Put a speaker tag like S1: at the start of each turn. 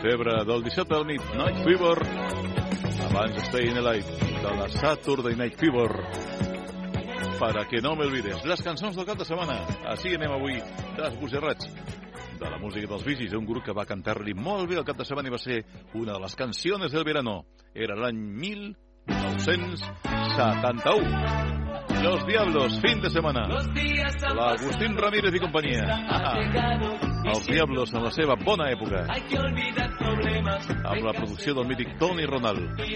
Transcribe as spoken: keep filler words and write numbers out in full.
S1: Febre del dissabte al nit, Night Fever. Abans Stay in Alive, de la Saturday Night Fever. Para que no me olvides. Les cançons del cap de setmana. Així anem avui desbocerrats de la música dels Bee Gees, un grup que va cantar-li molt bé el cap de setmana i va ser una de les canciones del verano. Era l'any mil nou-cents setanta-u. Los Diablos, fin de semana. L'Agustín Ramírez i companyia. Ah, els Diablos en la seva bona època. Amb la producció del mític Tony Ronald.